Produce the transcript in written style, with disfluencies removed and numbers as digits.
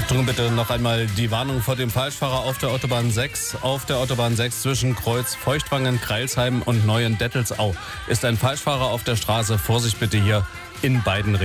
Achtung bitte, noch einmal die Warnung vor dem Falschfahrer auf der Autobahn 6. Auf der Autobahn 6 zwischen Kreuz Feuchtwangen, Kreilsheim und Neuendettelsau ist ein Falschfahrer auf der Straße. Vorsicht bitte hier in beiden Richtungen.